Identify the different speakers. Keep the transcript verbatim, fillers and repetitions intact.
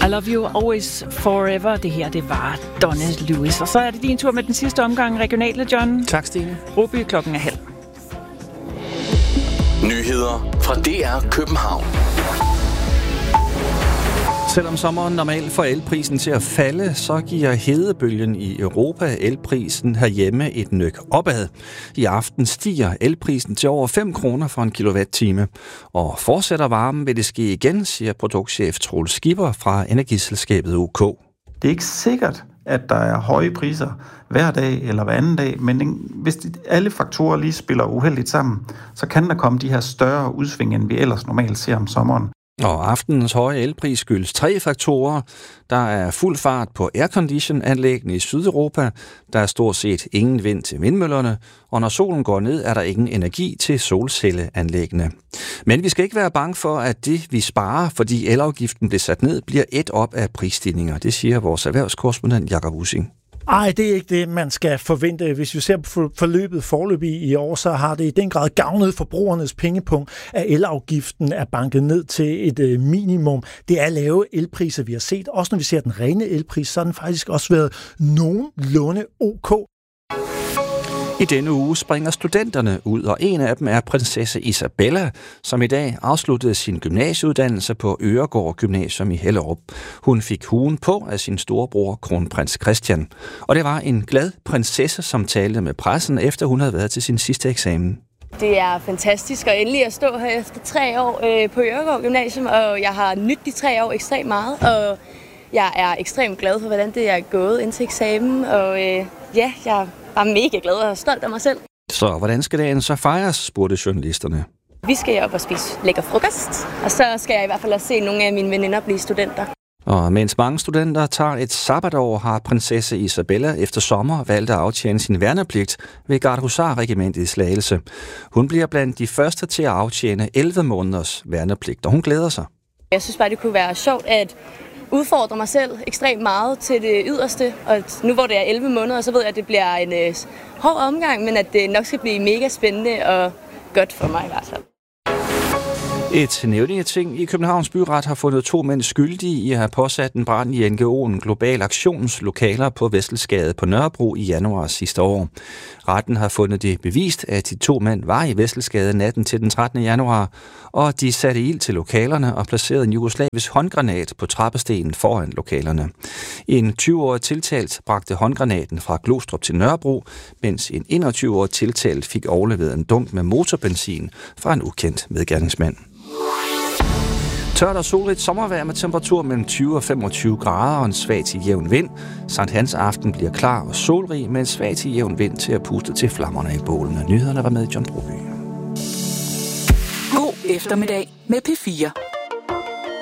Speaker 1: I love you always forever. Det her, det var Donna Lewis. Og så er det din tur med den sidste omgang regionale, John.
Speaker 2: Tak, Stine.
Speaker 1: Broby, klokken er halv.
Speaker 3: Nyheder fra D R København.
Speaker 2: Selvom sommeren normalt får elprisen til at falde, så giver hedebølgen i Europa elprisen herhjemme et nøk opad. I aften stiger elprisen til over fem kroner for en kilowatt-time. Og fortsætter varmen, vil det ske igen, siger produktchef Troels Skipper fra energiselskabet U K.
Speaker 4: Det er ikke sikkert, at der er høje priser hver dag eller hver anden dag, men hvis de, alle faktorer lige spiller uheldigt sammen, så kan der komme de her større udsving, end vi ellers normalt ser om sommeren.
Speaker 2: Og aftenens høje elpris skyldes tre faktorer. Der er fuld fart på aircondition-anlæggene i Sydeuropa. Der er stort set ingen vind til vindmøllerne. Og når solen går ned, er der ingen energi til solcelleanlæggene. Men vi skal ikke være bange for, at det, vi sparer, fordi elafgiften bliver sat ned, bliver et op af prisstigninger. Det siger vores erhvervskorrespondent Jakob Ussing.
Speaker 5: Ej, det er ikke det, man skal forvente. Hvis vi ser på forløbet forløbig i år, så har det i den grad gavnet forbrugernes pengepunkt, at elafgiften er banket ned til et minimum. Det er lave elpriser, vi har set. Også når vi ser den rene elpris, så har den faktisk også været nogenlunde ok.
Speaker 2: I denne uge springer studenterne ud, og en af dem er prinsesse Isabella, som i dag afsluttede sin gymnasieuddannelse på Øregård Gymnasium i Hellerup. Hun fik huen på af sin storebror, kronprins Christian. Og det var en glad prinsesse, som talte med pressen, efter hun havde været til sin sidste eksamen.
Speaker 6: Det er fantastisk at endelig at stå her efter tre år øh, på Øregård Gymnasium, og jeg har nydt de tre år ekstremt meget, og jeg er ekstremt glad for, hvordan det er gået indtil eksamen, og øh, ja, jeg er mega glad og stolt af mig selv.
Speaker 2: Så hvordan skal dagen så fejres, spurgte journalisterne.
Speaker 6: Vi skal op og spise lækker frokost, og så skal jeg i hvert fald også se nogle af mine veninder blive studenter.
Speaker 2: Og mens mange studenter tager et sabbatår, har prinsesse Isabella efter sommer valgt at aftjene sin værnepligt ved Gardehusarregimentet i Slagelse. Hun bliver blandt de første til at aftjene elleve måneders værnepligt, og hun glæder sig.
Speaker 6: Jeg synes bare, det kunne være sjovt at udfordre mig selv ekstremt meget til det yderste, og nu hvor det er elleve måneder, så ved jeg, at det bliver en øh, hård omgang, men at det nok skal blive mega spændende og godt for mig i hvert fald.
Speaker 2: Et nævningeting i Københavns Byret har fundet to mænd skyldige i at have påsat en brand i N G O'en Global Aktions lokaler på Vestelsgade på Nørrebro i januar sidste år. Retten har fundet det bevist, at de to mænd var i Vestelsgade natten til den trettende januar, og de satte ild til lokalerne og placerede en jugoslavisk håndgranat på trappestenen foran lokalerne. En tyve-årig tiltalt bragte håndgranaten fra Glostrup til Nørrebro, mens en enogtyve-årig tiltalt fik overleveret en dunk med motorbenzin fra en ukendt medgerningsmand. Tørt og solrigt sommervejr med temperatur mellem tyve og femogtyve grader og en svag til jævn vind. Sankt Hans aften bliver klar og solrig med en svag til jævn vind til at puste til flammerne i bålene. Nyhederne var med John Broby.
Speaker 7: God eftermiddag med P fire.